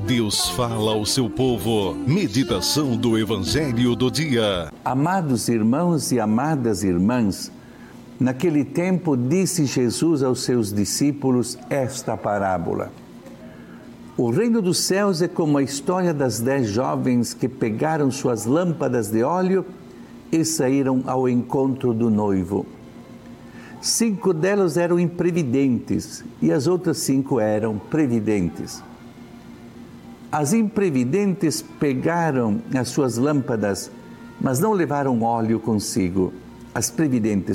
Deus fala ao seu povo. Meditação do Evangelho do dia. Amados irmãos e amadas irmãs, naquele tempo disse Jesus aos seus discípulos esta parábola. O reino dos céus é como a história das 10 jovens que pegaram suas lâmpadas de óleo e saíram ao encontro do noivo. 5 delas eram imprevidentes e as outras 5 eram previdentes. As imprevidentes pegaram as suas lâmpadas, mas não levaram óleo consigo. As previdentes,